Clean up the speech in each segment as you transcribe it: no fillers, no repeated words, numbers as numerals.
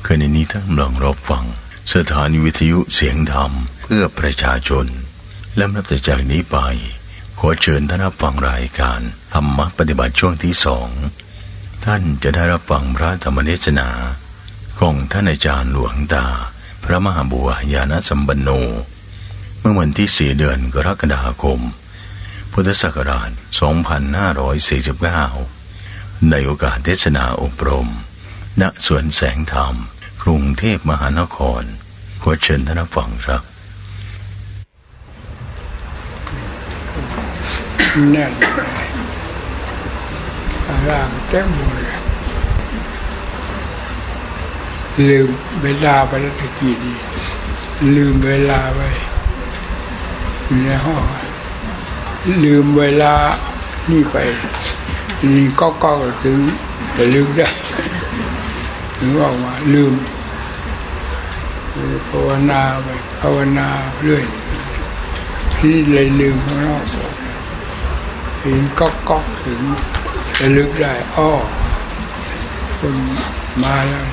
ขณะนี้ท่านกำลังรับฟังสถานีวิทยุเสียงธรรมเพื่อประชาชนและนับจากนี้ไปขอเชิญท่านรับฟังรายการธรรมปฏิบัติช่วงที่2ท่านจะได้รับฟังพระธรรมเทศนาของท่านอาจารย์หลวงตาพระมหาบัวญาณสัมปันโนเมื่อวันที่4 เดือนกรกฎาคมพุทธศักราช 2549 ในโอกาสเทศนาอบรมณสวนแสงธรรมกรุงเทพมหานครขอเชิญท่านรับฟังครับแน่นข้างล่างเต็มหมดเลยลืมเวลาไปแล้วตะกี้นี้ลืมเวลาไปในห้องลืมเวลานี่ไปนี่ก็ถึงจะลืมได้ถึงออกมาลืมภาวนาไปภาวนาเรื่อยที่เลยลืมข้างนอกถึงก็ถึงจะลึกได้อ้อคนมาแล้ว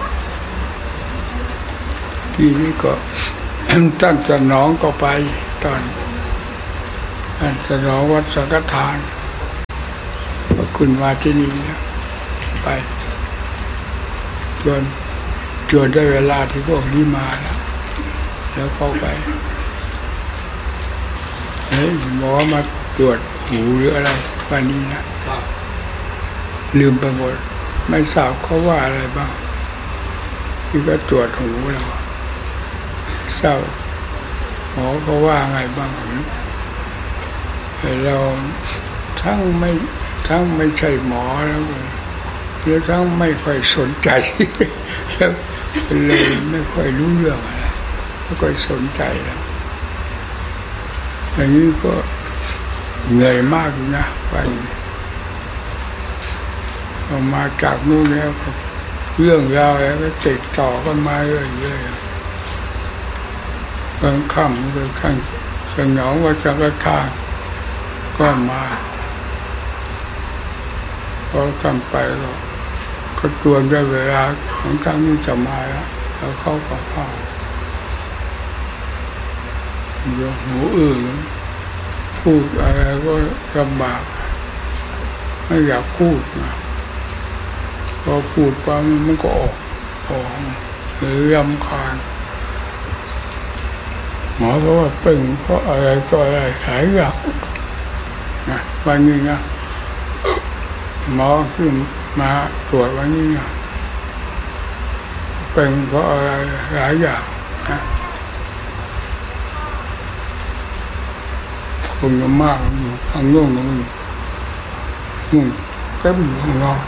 ที่นี่ก็ตั้งสนองก็ไปตอนตั้งสนองวัดสังฆทานก็ขึ้นมาที่นี่นะไปจนได้เวลาที่พวกนี้มาแล้วเข้าไปหมอมาตรวจหูหรืออะไรวันนี้นะลืมไปหมดไม่ทราบเขาว่าอะไรบ้างที่ก็ตรวจหูแล้วทราบหมอเขาว่าไงบ้างเราทั้งไม่ใช่หมอแล้วทั้งไม่ค่อยสนใจแล้วเลยไม่ค่อยรู้เรื่องอะไรไม่ค่อยสนใจแล้วอย่างนี้ก็เหนื่อยมากนะวันออกมาจากนู่นแล้วเรื่องราวแล้วก็ติดต่อกันมาเรื่อยๆกลางค่ำก็ข้างสนองวัดสังฆทานก็มาพอทำไปก็ตรวจได้เวลาของครั้งนี้จะมาแล้วเข้ากับข้าวหูอื่นพูดอะไรก็ลำบากไม่อยากพูดนะพอพูดไปมันก็ออกหรือรำคาญหมอบอกว่าเป็นเพราะอะไรต่ออะไรหายอยากนะวันนี้นะหมอขึ้นมาตรวจวันนี้นะเป็นเพราะอะไรหลายอย่างนะคนก็มากอยู่ทางโน้นนู่นเต็มอยู่ข้างนอก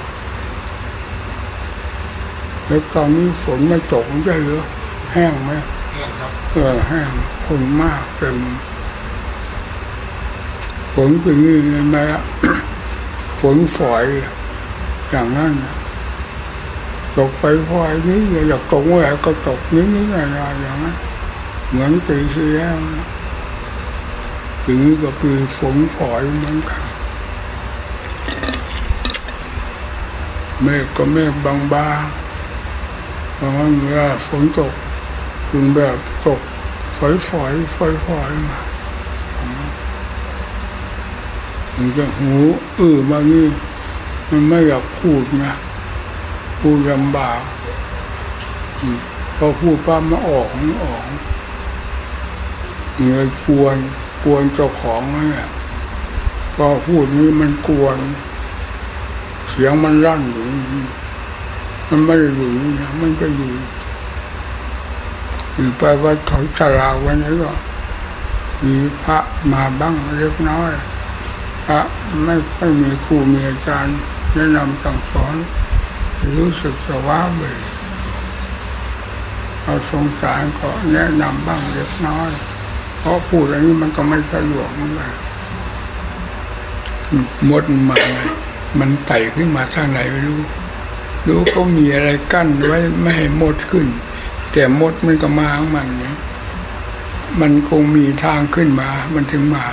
แล้วตอนนี้ฝนไม่ตกใช่หรือแห้งไหมแห้งครับแห้งคนมากเต็มฝนเป็นนี่ไหมฝนฝอยอย่างนั้นตกไฟฝอยนี้อยากตกเมื่อไหร่ก็ตกนิดๆหน่อยๆอย่างนั้นเหมือนปีที่แล้วปีนี้ก็ปีฝนฝอยเหมือนกันเมฆก็เมฆบางๆเพราะว่าเวลาฝนตกถึงแบบตกฝอยมามันจะหูมานี่มันไม่อยากพูดนะพูดลำบากพอพูดปั๊บมันออกเลยกวนเจ้าของเนี่ยพอพูดนี้มันกวนเสียงมันรั่นอยู่มันไม่ได้อยู่นะมันก็อยู่ไปวัดเขาฉลาวันนี้ก็มีพระมาบ้างเล็กน้อยพระไม่ค่อยมีครูมีอาจารย์แนะนำสั่งสอนรู้สึกสว่างเลยเอาสงสารก็แนะนำบ้างเล็กน้อยเพราะพูดอะไรนี้มันก็ไม่สะดวกเหมือนกันมดมาไงมันไต่ขึ้นมาทางไหนไม่รู้เขามีอะไรกั้นไว้ไม่ให้มดขึ้นแต่มดมันก็มาของมันเนี่ยมันคงมีทางขึ้นมามันถึงมา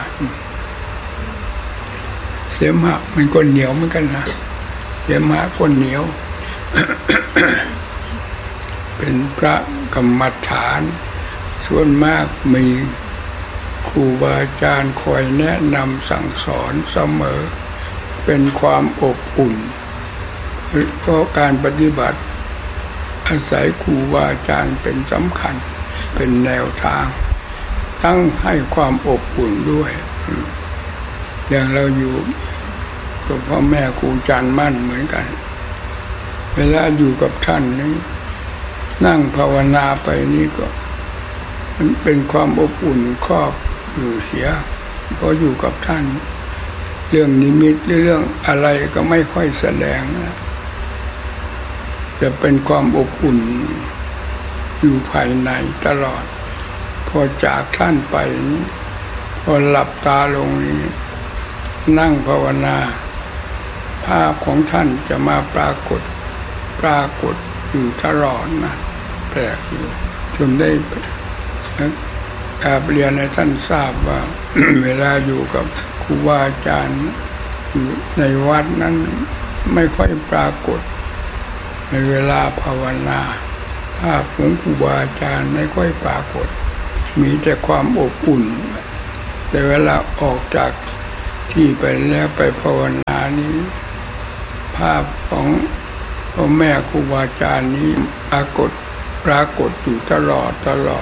เสมหะมันก็เหนียวเหมือนกันนะเสมหะก็เหนียว พเป็นพระกรรมฐานส่วนมากมีครูบาอาจารย์คอยแนะนำสั่งสอนเสมอเป็นความอบอุ่นเพราะการปฏิบัติอาศัยครูบาอาจารย์เป็นสำคัญเป็นแนวทางตั้งให้ความอบอุ่นด้วยอย่างเราอยู่กับพ่อแม่ครูอาจารย์มั่นเหมือนกันเวลาอยู่กับท่านนี่นั่งภาวนาไปนี่ก็มันเป็นความอบอุ่นครอบอยู่เสียเพราะอยู่กับท่านเรื่องนิมิตหรือเรื่องอะไรก็ไม่ค่อยแสดงนะจะเป็นความอบอุ่นอยู่ภายในตลอดพอจากท่านไปพอหลับตาลงนี้นั่งภาวนาภาพของท่านจะมาปรากฏอยู่ตลอดนะแปลกอยู่จนได้กราบเรียนให้ท่านทราบว่า เวลาอยู่กับครูบาอาจารย์อยู่ในวัดนั้นไม่ค่อยปรากฏในเวลาภาวนาภาพของครูบาอาจารย์ไม่ค่อยปรากฏมีแต่ความอบอุ่นแต่เวลาออกจากที่ไปแล้วไปภาวนานี้ภาพของพ่อแม่ครูบาอาจารย์นี้ปรากฏอยู่ตลอด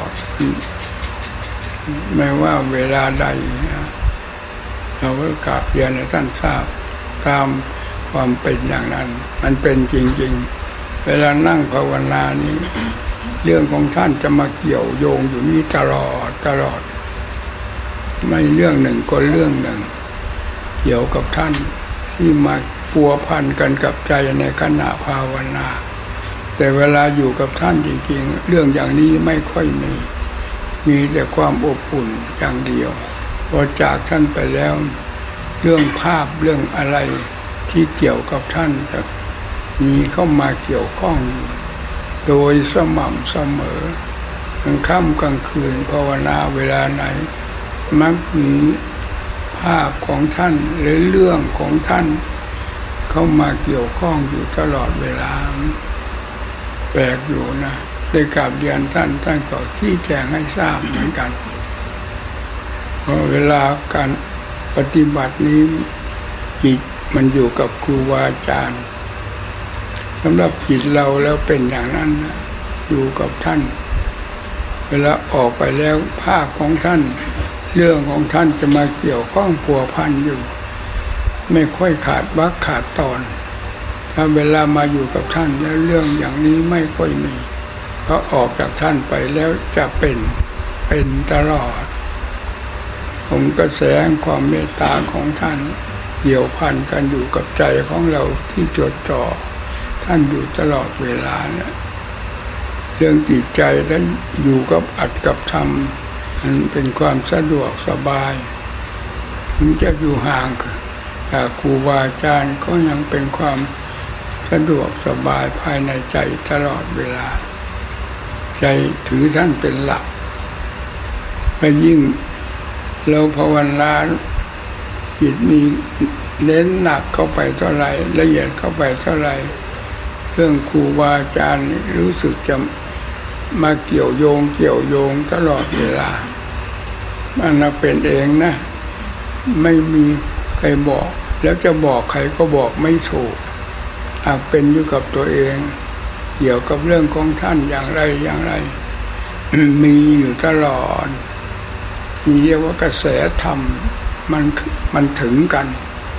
ไม่ว่าเวลาใดเราก็กราบเรียนให้ท่านทราบตามความเป็นอย่างนั้นมันเป็นจริงๆเวลานั่งภาวนานี้เรื่องของท่านจะมาเกี่ยวโยงอยู่นี่ตลอดไม่เรื่องหนึ่งก็เรื่องหนึ่งเกี่ยวกับท่านที่มาพัวพันกันกับใจในขณะภาวนาแต่เวลาอยู่กับท่านจริงๆเรื่องอย่างนี้ไม่ค่อยมีแต่ความอบอุ่นอย่างเดียวพอจากท่านไปแล้วเรื่องภาพเรื่องอะไรที่เกี่ยวกับท่านจะมีเข้ามาเกี่ยวข้องโดยสม่ำเสมอกลางค่ำกลางคืนภาวนาเวลาไหนมักมีภาพของท่านหรือเรื่องของท่านเข้ามาเกี่ยวข้องอยู่ตลอดเวลาแปลกอยู่นะได้กราบเรียนท่านก็ชี้แจงให้ทราบเหมือนกันเพราะเวลาการปฏิบัตินี้จิตมันอยู่กับครูบาอาจารย์สำหรับจิตเราแล้วเป็นอย่างนั้นนะอยู่กับท่านเวลาออกไปแล้วภาพของท่านเรื่องของท่านจะมาเกี่ยวข้องพัวพันอยู่ไม่ค่อยขาดวรรคขาดตอนถ้าเวลามาอยู่กับท่านแล้วเรื่องอย่างนี้ไม่ค่อยมีเพราะออกจากท่านไปแล้วจะเป็นตลอดผมกระแสความเมตตาของท่านเกี่ยวพันกันอยู่กับใจของเราที่จดจ่อท่านอยู่ตลอดเวลาเนี่ยเรื่องจิตใจได้อยู่กับอัดกับธรรมมันเป็นความสะดวกสบายถึงจะอยู่ห่างจากครูบาอาจารย์ก็ยังเป็นความสะดวกสบายภายในใจตลอดเวลาใจถือท่านเป็นหลักและยิ่งเราภาวนาจิตมีเน้นหนักเข้าไปเท่าไหร่ละเอียดเข้าไปเท่าไหร่เรื่องครูบาอาจารย์รู้สึกจะมาเกี่ยวโยงตลอดเวลามันเป็นเองนะไม่มีใครบอกแล้วจะบอกใครก็บอกไม่ถูกหากเป็นอยู่กับตัวเองเกี่ยวกับเรื่องของท่านอย่างไร มีอยู่ตลอดนี่เรียกว่ากระแสธรรมมันถึงกัน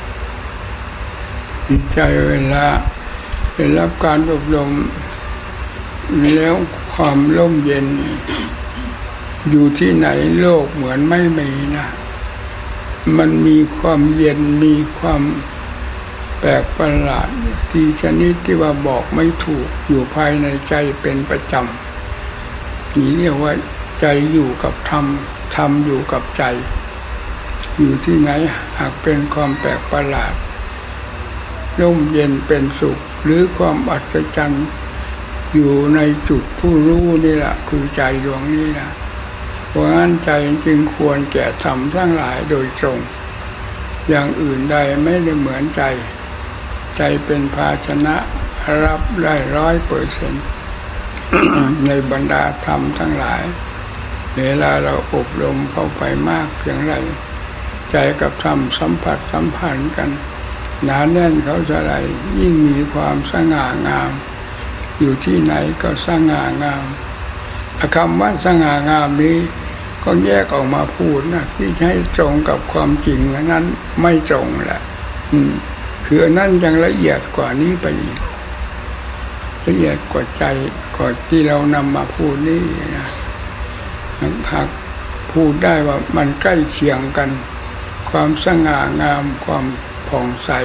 จิตใจเวลาได้รับการอบรมแล้วความร่มเย็นอยู่ที่ไหนโลกเหมือนไม่มีนะมันมีความเย็นมีความแปลกประหลาดที่ชนิดที่ว่าบอกไม่ถูกอยู่ภายในใจเป็นประจำนี่เรียกว่าใจอยู่กับธรรมธรรมอยู่กับใจอยู่ที่ไหนหากเป็นความแปลกประหลาดร่มเย็นเป็นสุขหรือความอัศจรรย์อยู่ในจุดผู้รู้นี่แหละคือใจดวงนี้นะเพราะงั้นใจจึงควรแก่ธรรมทั้งหลายโดยตรงอย่างอื่นใดไม่ได้เหมือนใจใจเป็นภาชนะรับได้100% ในบรรดาธรรมทั้งหลายเวลาเราอบรมเข้าไปมากเพียงไรใจกับธรรมสัมผัสสัมพันธ์กันหนาแน่นเขาจะไรยิ่งมีความสง่างามอยู่ที่ไหนก็สง่างามคำว่าสง่างามนี้ก็แยกออกมาพูดนะที่ให้ตรงกับความจริงนั้นไม่ตรงแหละคืออันนั้นยังละเอียดกว่านี้ไปอีกละเอียดกว่าใจกว่าที่เรานำมาพูดนี่นะหากพูดได้ว่ามันใกล้เคียงกันความสง่างามความผ่องใส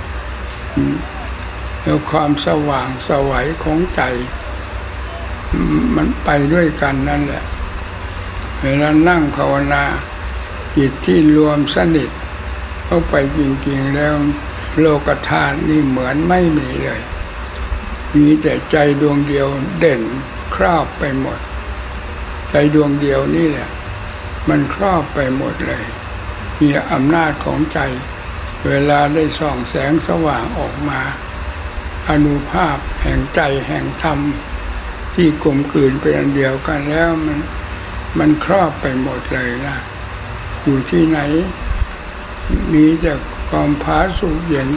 แล้วความสว่างไสวของใจมันไปด้วยกันนั่นแหละเวลานั่งภาวนาจิตที่รวมสนิทเข้าไปจริงๆแล้วโลกธาตุนี่เหมือนไม่มีเลยมีแต่ใจดวงเดียวเด่นครอบไปหมดใจดวงเดียวนี่แหละมันครอบไปหมดเลยมีอำนาจของใจเวลาได้ส่องแสงสว่างออกมาอานุภาพแห่งใจแห่งธรรมที่กลมกลืนเป็นอันเดียวกันแล้วมันครอบไปหมดเลยนะอยู่ที่ไหนมีแต่ความผาสุกเย็น